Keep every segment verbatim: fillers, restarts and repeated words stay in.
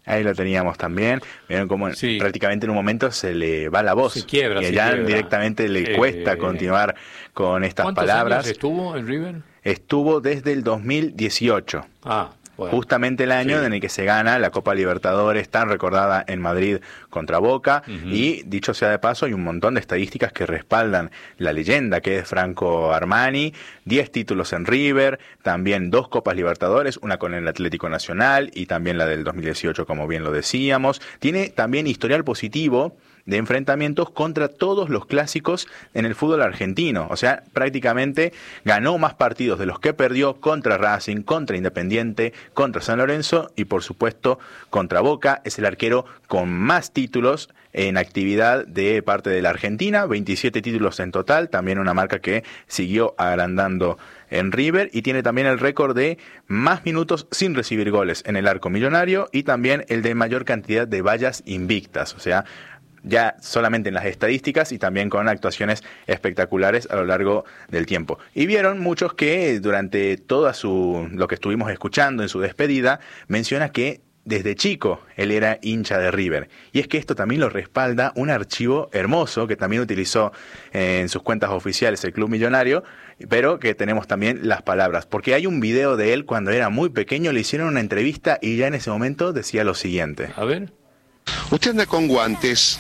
Ahí lo teníamos también. Vieron cómo Sí. prácticamente en un momento se le va la voz. Se quiebra, y se ya quiebra. directamente le Eh, cuesta continuar con estas ¿Cuántos palabras. años estuvo en River? Estuvo desde el dos mil dieciocho. Ah, bueno. Justamente el año Sí. en el que se gana la Copa Libertadores, tan recordada en Madrid contra Boca. Ujú. Y dicho sea de paso, hay un montón de estadísticas que respaldan la leyenda que es Franco Armani. diez títulos en River, también dos Copas Libertadores, una con el Atlético Nacional y también la del dos mil dieciocho, como bien lo decíamos. Tiene también historial positivo de enfrentamientos contra todos los clásicos en el fútbol argentino. O sea, prácticamente ganó más partidos de los que perdió contra Racing, contra Independiente, contra San Lorenzo y por supuesto contra Boca. Es el arquero con más títulos en actividad de parte de la Argentina, veintisiete títulos en total, también una marca que siguió agrandando en River, y tiene también el récord de más minutos sin recibir goles en el arco millonario y también el de mayor cantidad de vallas invictas. O sea, ya solamente en las estadísticas y también con actuaciones espectaculares a lo largo del tiempo. Y vieron muchos que durante toda su lo que estuvimos escuchando en su despedida, menciona que desde chico él era hincha de River. Y es que esto también lo respalda un archivo hermoso que también utilizó en sus cuentas oficiales el Club Millonario, pero que tenemos también las palabras. Porque hay un video de él cuando era muy pequeño, le hicieron una entrevista y ya en ese momento decía lo siguiente. A ver. Usted anda con guantes.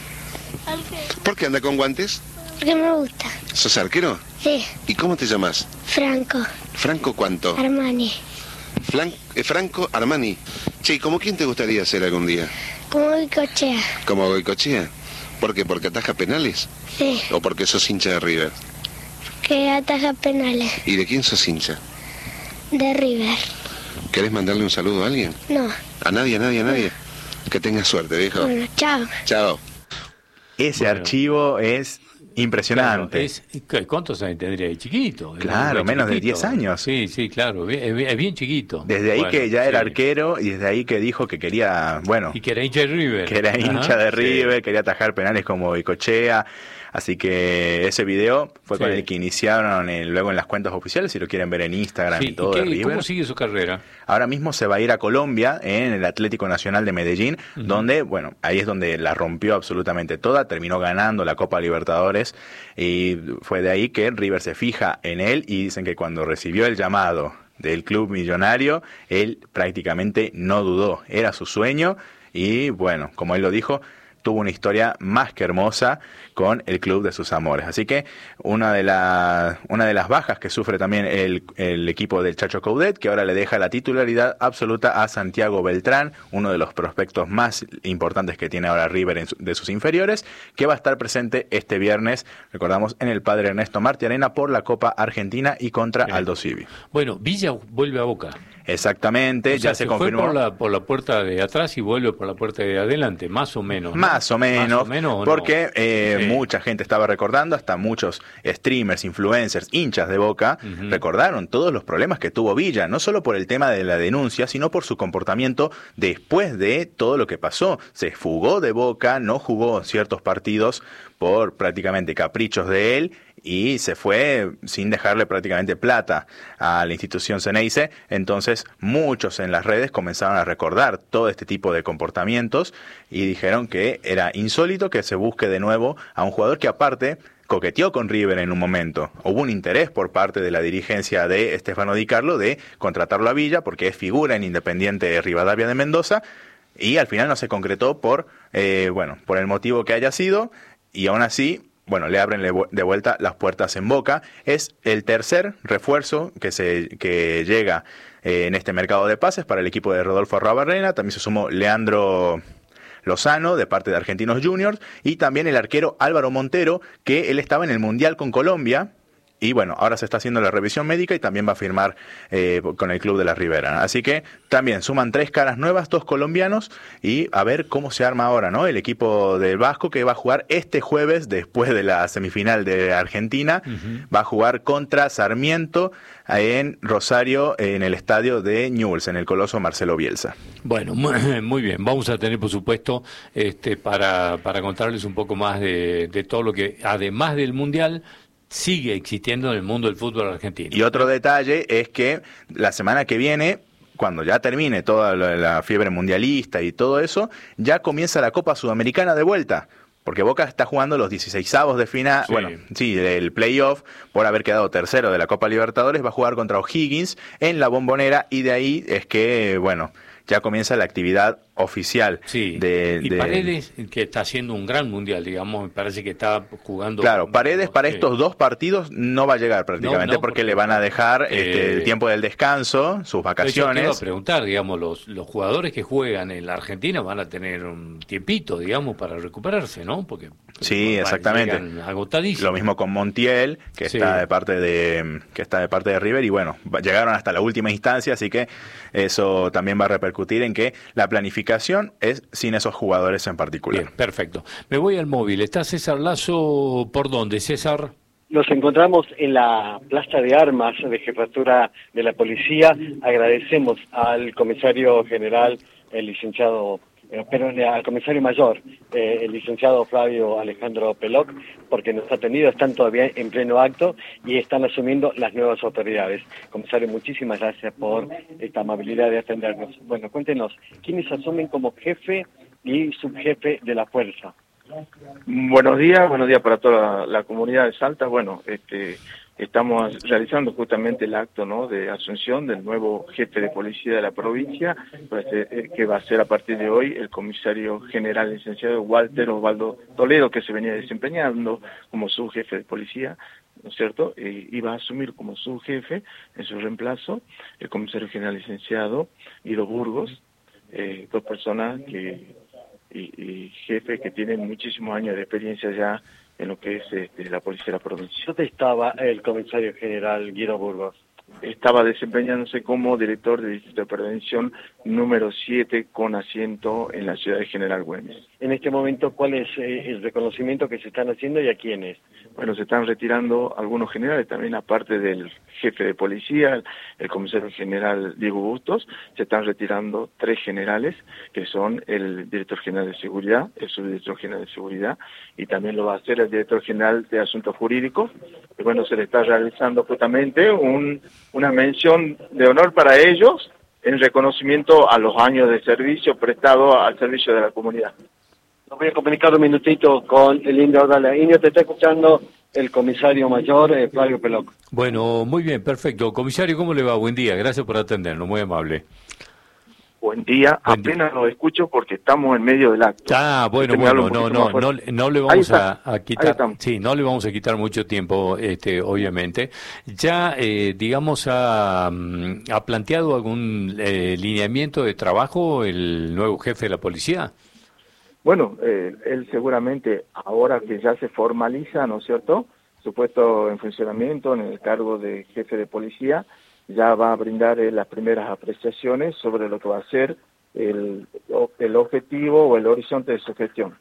¿Por qué anda con guantes? Porque me gusta. ¿Sos arquero? Sí, ¿Y cómo te llamas? Franco, ¿Franco cuánto? Armani. Flan- eh, Franco Armani. Che, ¿cómo quién te gustaría ser algún día? Como Bicochea. ¿Como Goicochea? ¿Por qué? ¿Porque ataja penales? Sí, ¿O porque sos hincha de River? que ataja penales. ¿Y de quién sos hincha? De River. ¿Querés mandarle un saludo a alguien? No. ¿A nadie, a nadie, a nadie? Que tengas suerte, viejo. Bueno, chao. Chao. Ese Bueno. archivo es impresionante. Claro, es, ¿cuántos años tendría ahí? Chiquito. Claro, Muy menos de chiquitito. diez años. Sí, sí, claro. Es bien, es bien chiquito. Desde ahí Bueno, que ya era sí. arquero y desde ahí que dijo que quería, bueno, Y que era hincha de River. que era hincha Ajá, de sí. River, quería atajar penales como Bicochea. Así que ese video fue con Sí. el que iniciaron el- luego en las cuentas oficiales, si lo quieren ver en Instagram Sí, y todo ¿y de qué- River. ¿Cómo sigue su carrera? Ahora mismo se va a ir a Colombia en el Atlético Nacional de Medellín, Ujú. donde, bueno, ahí es donde la rompió absolutamente toda, terminó ganando la Copa Libertadores y fue de ahí que River se fija en él y dicen que cuando recibió el llamado del club millonario, él prácticamente no dudó, era su sueño y, bueno, como él lo dijo, tuvo una historia más que hermosa con el club de sus amores. Así que una de, la, una de las bajas que sufre también el, el equipo del Chacho Coudet, que ahora le deja la titularidad absoluta a Santiago Beltrán, uno de los prospectos más importantes que tiene ahora River en su, de sus inferiores, que va a estar presente este viernes, recordamos, en el Padre Ernesto Martiarena por la Copa Argentina y contra Bien. Aldo Civi. Bueno, Villa vuelve a Boca. Exactamente, O sea, ya se, se confirmó. fue por la, por la puerta de atrás y vuelve por la puerta de adelante, más o menos. ¿no? Más o menos, Más o menos, ¿o no? porque eh, Sí. mucha gente estaba recordando, hasta muchos streamers, influencers, hinchas de Boca, Ujú. recordaron todos los problemas que tuvo Villa, no solo por el tema de la denuncia, sino por su comportamiento después de todo lo que pasó. Se fugó de Boca, no jugó ciertos partidos por prácticamente caprichos de él, y se fue sin dejarle prácticamente plata a la institución Ceneice. Entonces muchos en las redes comenzaron a recordar todo este tipo de comportamientos y dijeron que era insólito que se busque de nuevo a un jugador que aparte coqueteó con River en un momento. Hubo un interés por parte de la dirigencia de Estefano Di Carlo de contratarlo a Villa porque es figura en Independiente Rivadavia de Mendoza, y al final no se concretó por, eh, bueno, por el motivo que haya sido, y aún así, bueno, le abren de vuelta las puertas en Boca. Es el tercer refuerzo que se que llega eh, en este mercado de pases para el equipo de Rodolfo Arruabarrena. También se sumó Leandro Lozano de parte de Argentinos Juniors y también el arquero Álvaro Montero, que él estaba en el Mundial con Colombia. Y bueno, ahora se está haciendo la revisión médica y también va a firmar eh, con el club de la Ribera. Así que también suman tres caras nuevas, dos colombianos, y a ver cómo se arma ahora, ¿no? El equipo del Vasco, que va a jugar este jueves, después de la semifinal de Argentina, uh-huh. va a jugar contra Sarmiento en Rosario, en el estadio de Newell's, en el Coloso Marcelo Bielsa. Bueno, muy, muy bien. Vamos a tener, por supuesto, este, para, para contarles un poco más de, de todo lo que, además del Mundial, sigue existiendo en el mundo del fútbol argentino. Y otro detalle es que la semana que viene cuando ya termine toda la, la fiebre mundialista y todo eso, ya comienza la Copa Sudamericana de vuelta. Porque Boca está jugando los dieciseisavos de final, sí. bueno, sí, el playoff, por haber quedado tercero de la Copa Libertadores, va a jugar contra O'Higgins en la Bombonera, y de ahí es que, bueno, ya comienza la actividad oficial. Sí, de, y de... Paredes, que está haciendo un gran mundial, digamos, me parece que está jugando... Claro, Paredes para sí. estos dos partidos no va a llegar prácticamente, no, no, porque, porque le van a dejar eh, este, el tiempo del descanso, sus vacaciones. Yo te iba a preguntar, digamos, los, los jugadores que juegan en la Argentina van a tener un tiempito, digamos, para recuperarse, ¿no? Porque sí, exactamente. Agotadísimos. Lo mismo con Montiel, que sí. está de parte de que está de parte de River, y bueno, llegaron hasta la última instancia, así que eso también va a repercutir en que la planificación es sin esos jugadores en particular. Bien, perfecto. Me voy al móvil. ¿Está César Lazo por dónde, César? Nos encontramos en la Plaza de Armas de Jefatura de la Policía. Agradecemos al comisario general, el licenciado, eh, pero al comisario mayor, eh, el licenciado Flavio Alejandro Peloc, porque nos ha atendido, están todavía en pleno acto y están asumiendo las nuevas autoridades. Comisario, muchísimas gracias por esta amabilidad de atendernos. Bueno, cuéntenos, ¿quiénes asumen como jefe y subjefe de la fuerza? Buenos días, buenos días para toda la, la comunidad de Salta. Bueno, este, estamos realizando justamente el acto, ¿no?, de asunción del nuevo jefe de policía de la provincia, pues, eh, que va a ser a partir de hoy el comisario general licenciado Walter Osvaldo Toledo, que se venía desempeñando como subjefe de policía, ¿no es cierto? Eh, iba a asumir como subjefe en su reemplazo el comisario general licenciado Guido Burgos, eh, dos personas que Y, y jefes que tienen muchísimos años de experiencia ya en lo que es este, la policía de la provincia. ¿Dónde estaba el comisario general Guido Burgos? Estaba desempeñándose como director del Distrito de Prevención número siete con asiento en la ciudad de General Güemes. En este momento, ¿cuál es eh, el reconocimiento que se están haciendo y a quiénes? Bueno, se están retirando algunos generales, también aparte del jefe de policía, el, el comisario general Diego Bustos, se están retirando tres generales, que son el director general de seguridad, el subdirector general de seguridad, y también lo va a hacer el director general de asuntos jurídicos. Y bueno, se le está realizando justamente un, una mención de honor para ellos en reconocimiento a los años de servicio prestado al servicio de la comunidad. Nos voy a comunicar un minutito con el Indio Ordala. Indio, te está escuchando el comisario mayor, eh, Flavio Peloc. Bueno, muy bien, perfecto. Comisario, ¿cómo le va? Buen día, gracias por atendernos, muy amable. Buen día, Buen apenas día. Lo escucho porque estamos en medio del acto. Ah, bueno, este bueno, no, no, no, no le vamos a, a quitar, sí, no le vamos a quitar mucho tiempo, este, obviamente. Ya, eh, digamos, ha, ha planteado algún eh, lineamiento de trabajo el nuevo jefe de la policía. Bueno, eh, él seguramente, ahora que ya se formaliza, ¿no es cierto?, su puesto en funcionamiento en el cargo de jefe de policía, ya va a brindar eh, las primeras apreciaciones sobre lo que va a ser el, el objetivo o el horizonte de su gestión.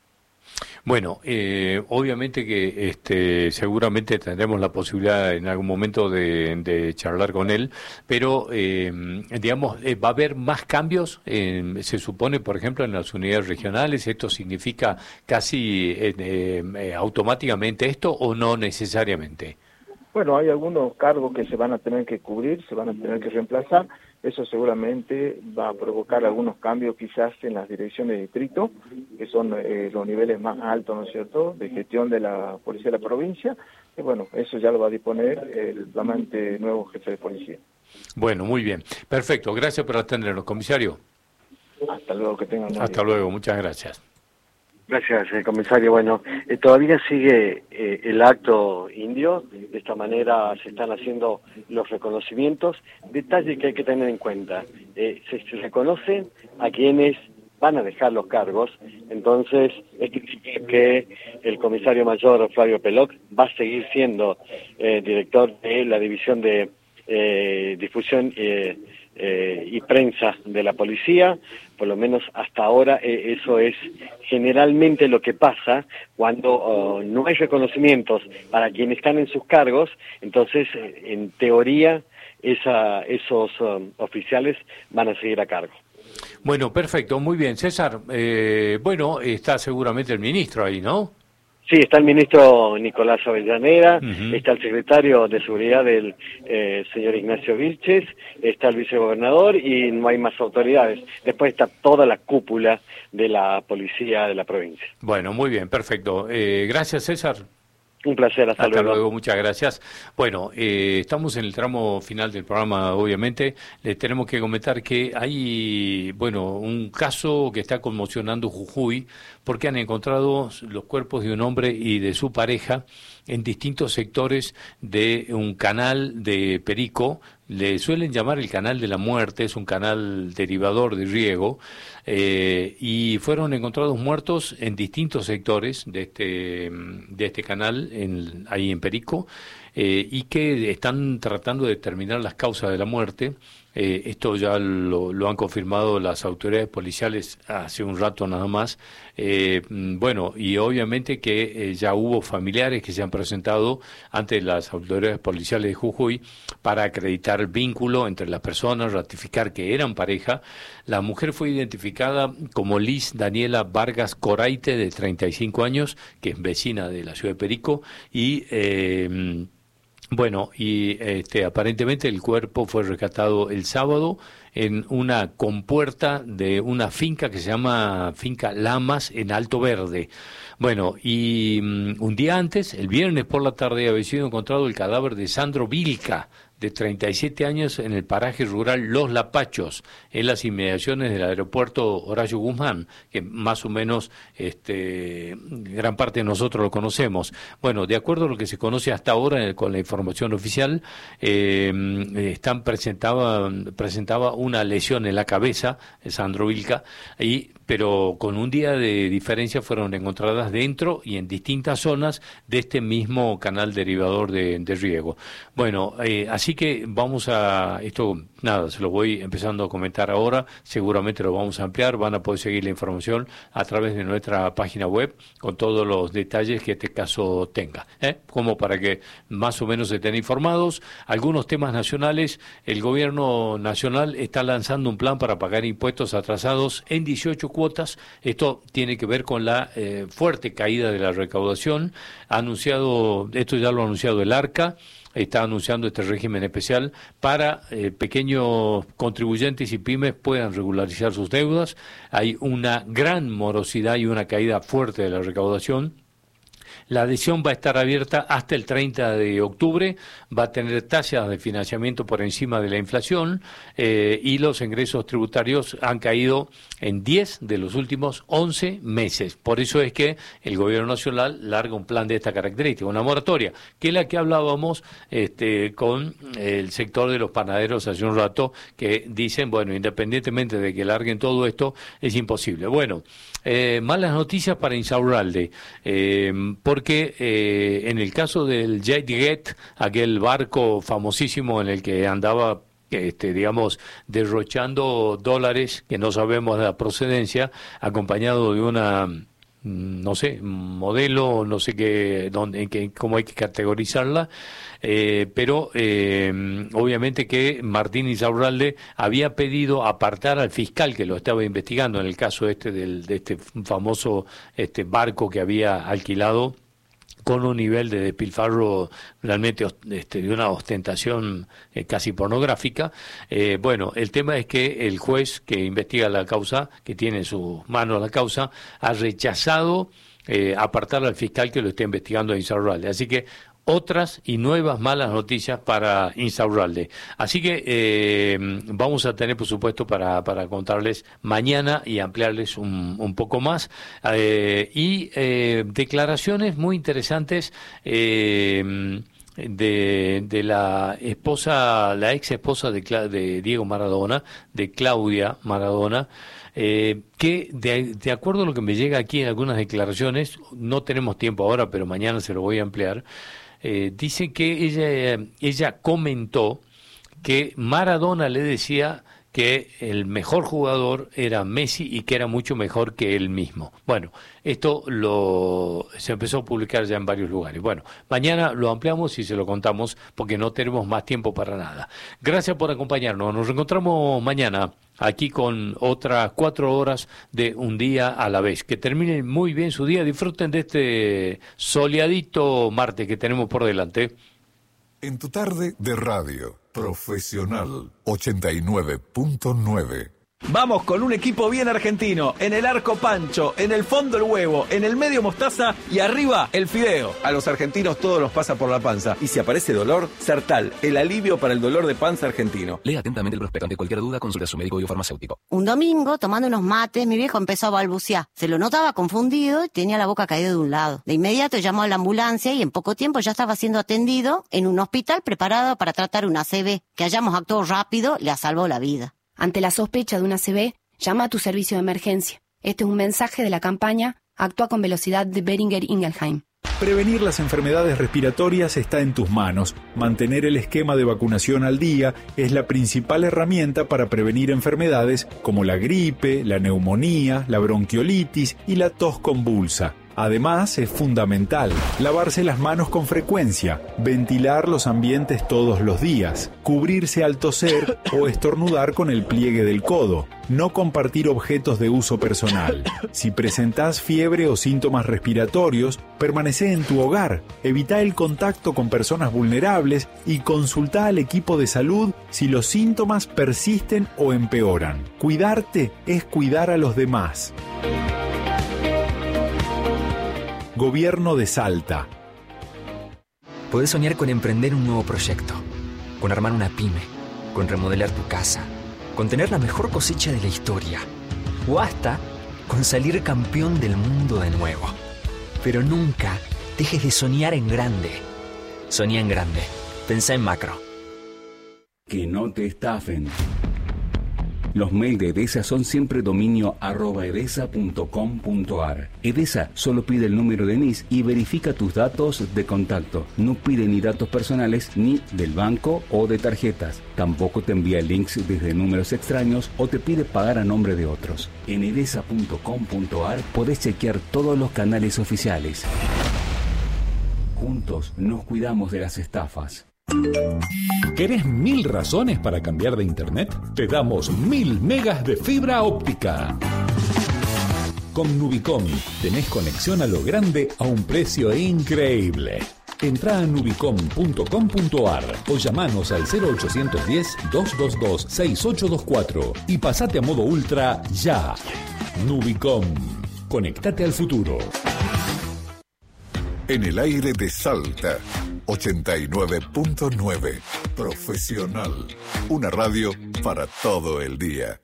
Bueno, eh, obviamente que este, seguramente tendremos la posibilidad en algún momento de, de charlar con él, pero eh, digamos, eh, ¿va a haber más cambios? Eh, se supone, por ejemplo, en las unidades regionales, ¿esto significa casi eh, eh, automáticamente esto o no necesariamente? Bueno, hay algunos cargos que se van a tener que cubrir, se van a tener que reemplazar. Eso seguramente va a provocar algunos cambios quizás en las direcciones de distrito, que son eh, los niveles más altos, ¿no es cierto?, de gestión de la policía de la provincia. Y bueno, eso ya lo va a disponer el flamante nuevo jefe de policía. Bueno, muy bien. Perfecto. Gracias por atendernos, comisario. Hasta luego, que tengan un buen Hasta día. luego. Muchas gracias. Gracias, eh, comisario. Bueno, eh, todavía sigue eh, el acto indio. De esta manera se están haciendo los reconocimientos. Detalle que hay que tener en cuenta. Eh, se, se reconocen a quienes van a dejar los cargos. Entonces, es que el comisario mayor Flavio Peloc va a seguir siendo eh, director de la división de eh, difusión eh, eh, y prensa de la policía. Por lo menos hasta ahora eh, eso es generalmente lo que pasa cuando oh, no hay reconocimientos para quienes están en sus cargos. Entonces, eh, en teoría, esa, esos um, oficiales van a seguir a cargo. Bueno, perfecto, muy bien. César, eh, bueno, está seguramente el ministro ahí, ¿no? Sí, está el ministro Nicolás Avellaneda, Uh-huh. está el secretario de Seguridad del eh, señor Ignacio Vilches, está el vicegobernador y no hay más autoridades. Después está toda la cúpula de la policía de la provincia. Bueno, muy bien, perfecto. Eh, gracias, César. Un placer, hasta, Hasta luego. luego, muchas gracias. Bueno, eh, estamos en el tramo final del programa, obviamente. Les tenemos que comentar que hay, bueno, un caso que está conmocionando Jujuy, porque han encontrado los cuerpos de un hombre y de su pareja en distintos sectores de un canal de Perico. Le suelen llamar el canal de la muerte, es un canal derivador de riego, eh, y fueron encontrados muertos en distintos sectores de este, de este canal, en, ahí en Perico, eh, y que están tratando de determinar las causas de la muerte. Eh, esto ya lo, lo han confirmado las autoridades policiales hace un rato nada más. Eh, bueno, y obviamente que eh, ya hubo familiares que se han presentado ante las autoridades policiales de Jujuy para acreditar el vínculo entre las personas, ratificar que eran pareja. La mujer fue identificada como Liz Daniela Vargas Coraite, de treinta y cinco años, que es vecina de la ciudad de Perico, y... Eh, Bueno, y este, aparentemente el cuerpo fue rescatado el sábado en una compuerta de una finca que se llama Finca Lamas en Alto Verde. Bueno, y um, un día antes, el viernes por la tarde, había sido encontrado el cadáver de Sandro Vilca, de treinta y siete años, en el paraje rural Los Lapachos, en las inmediaciones del aeropuerto Horacio Guzmán, que más o menos este, gran parte de nosotros lo conocemos. Bueno, de acuerdo a lo que se conoce hasta ahora, eh, con la información oficial, eh, están presentaba, presentaba una lesión en la cabeza, Sandro Vilca, y pero con un día de diferencia fueron encontradas dentro y en distintas zonas de este mismo canal derivador de, de riego. Bueno, eh, así que vamos a, esto nada, se lo voy empezando a comentar ahora, seguramente lo vamos a ampliar, van a poder seguir la información a través de nuestra página web con todos los detalles que este caso tenga, ¿eh? Como para que más o menos estén informados. Algunos temas nacionales, el gobierno nacional está lanzando un plan para pagar impuestos atrasados en dieciocho cuotas. Esto tiene que ver con la eh, fuerte caída de la recaudación. Ha anunciado, esto ya lo ha anunciado el ARCA, está anunciando este régimen especial para eh, pequeños contribuyentes y pymes puedan regularizar sus deudas. Hay una gran morosidad y una caída fuerte de la recaudación. La adhesión va a estar abierta hasta el treinta de octubre, va a tener tasas de financiamiento por encima de la inflación, eh, y los ingresos tributarios han caído en diez de los últimos once meses. Por eso es que el gobierno nacional larga un plan de esta característica, una moratoria, que es la que hablábamos este, con el sector de los panaderos hace un rato, que dicen, bueno, independientemente de que larguen todo esto, es imposible. Bueno, eh, malas noticias para Insaurralde, eh, porque eh, en el caso del Jetjet, aquel barco famosísimo en el que andaba, este, digamos, derrochando dólares que no sabemos la procedencia, acompañado de una, no sé, modelo, no sé qué, dónde, qué, cómo hay que categorizarla, eh, pero eh, obviamente que Martín Insaurralde había pedido apartar al fiscal que lo estaba investigando en el caso este del, de este famoso este barco que había alquilado, con un nivel de despilfarro realmente este, de una ostentación eh, casi pornográfica. Eh, bueno, el tema es que el juez que investiga la causa, que tiene en sus manos la causa, ha rechazado eh, apartar al fiscal que lo está investigando a Insaurralde. Así que otras y nuevas malas noticias para Insaurralde. Así que eh, vamos a tener, por supuesto, para, para contarles mañana y ampliarles un, un poco más. Eh, y eh, declaraciones muy interesantes eh, de, de la esposa, la ex esposa de, de Diego Maradona, de Claudia Maradona, Eh, que de, de acuerdo a lo que me llega aquí en algunas declaraciones, no tenemos tiempo ahora, pero mañana se lo voy a ampliar, eh, dice que ella, ella comentó que Maradona le decía que el mejor jugador era Messi y que era mucho mejor que él mismo. Bueno, esto lo se empezó a publicar ya en varios lugares. Bueno, mañana lo ampliamos y se lo contamos porque no tenemos más tiempo para nada. Gracias por acompañarnos. Nos reencontramos mañana aquí con otras cuatro horas de Un Día a la Vez. Que terminen muy bien su día. Disfruten de este soleadito martes que tenemos por delante. En tu tarde de radio profesional ochenta y nueve punto nueve. Vamos con un equipo bien argentino. En el arco Pancho, en el fondo el huevo, en el medio mostaza y arriba el fideo. A los argentinos todo nos pasa por la panza. Y si aparece dolor, Sertal, el alivio para el dolor de panza argentino. Lea atentamente el prospecto. Ante cualquier duda, consulta a su médico biofarmacéutico. Un domingo, tomando unos mates, mi viejo empezó a balbucear. Se lo notaba confundido y tenía la boca caída de un lado. De inmediato llamó a la ambulancia y en poco tiempo ya estaba siendo atendido en un hospital preparado para tratar una A C V. Que hayamos actuado rápido le ha salvado la vida. Ante la sospecha de una A C V, llama a tu servicio de emergencia. Este es un mensaje de la campaña Actúa con velocidad de Boehringer Ingelheim. Prevenir las enfermedades respiratorias está en tus manos. Mantener el esquema de vacunación al día es la principal herramienta para prevenir enfermedades como la gripe, la neumonía, la bronquiolitis y la tos convulsa. Además, es fundamental lavarse las manos con frecuencia, ventilar los ambientes todos los días, cubrirse al toser o estornudar con el pliegue del codo, no compartir objetos de uso personal. Si presentás fiebre o síntomas respiratorios, permanecé en tu hogar, evita el contacto con personas vulnerables y consulta al equipo de salud si los síntomas persisten o empeoran. Cuidarte es cuidar a los demás. Gobierno de Salta. Podés soñar con emprender un nuevo proyecto, con armar una pyme, con remodelar tu casa, con tener la mejor cosecha de la historia, o hasta con salir campeón del mundo de nuevo. Pero nunca dejes de soñar en grande. Soñá en grande. Pensá en macro. Que no te estafen. Los mails de Edesa son siempre dominio arroba edesa punto com punto ar. Edesa solo pide el número de N I S y verifica tus datos de contacto. No pide ni datos personales ni del banco o de tarjetas. Tampoco te envía links desde números extraños o te pide pagar a nombre de otros. En edesa punto com punto ar podés chequear todos los canales oficiales. Juntos nos cuidamos de las estafas. ¿Querés mil razones para cambiar de internet? Te damos mil megas de fibra óptica. Con Nubicom tenés conexión a lo grande a un precio increíble. Entrá a nubicom punto com punto ar o llamanos al cero ochocientos diez, doscientos veintidós, sesenta y ocho veinticuatro y pasate a modo ultra ya. Nubicom. Conectate al futuro. En el aire de Salta, ochenta y nueve punto nueve. Profesional. Una radio para todo el día.